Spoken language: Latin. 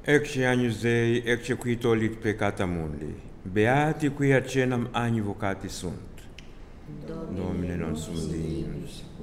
Ecce agnus Dei, ecce qui tollit peccata mundi. Beati qui acenam agni vocati sunt. Domine non sum dignus.